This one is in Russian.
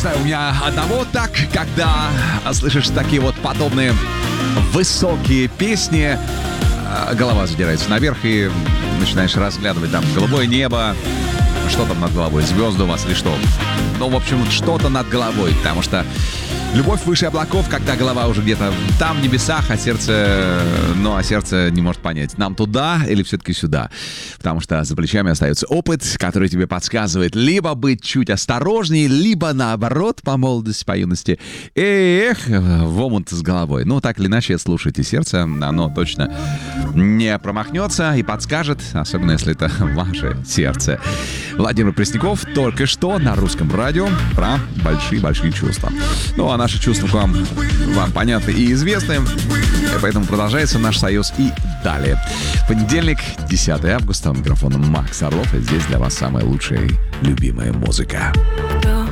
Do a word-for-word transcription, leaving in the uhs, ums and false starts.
знаю, у меня одного так, когда слышишь такие вот подобные высокие песни, голова задирается наверх и начинаешь разглядывать там голубое небо, что там над головой, звезды у вас или что. Ну, в общем, что-то над головой, потому что любовь выше облаков, когда голова уже где-то там, в небесах, а сердце... Ну, а сердце не может понять, нам туда или все-таки сюда. Потому что за плечами остается опыт, который тебе подсказывает либо быть чуть осторожнее, либо, наоборот, по молодости, по юности, эх, в омут с головой. Ну, так или иначе, слушайте сердце, оно точно не промахнется и подскажет, особенно если это ваше сердце. Владимир Пресняков только что на Русском радио про большие-большие чувства. Ну, а наши чувства к вам, вам понятны и известны, и поэтому продолжается наш союз и далее. Понедельник, десятое августа, у микрофона Макс Орлов, и здесь для вас самая лучшая и любимая музыка.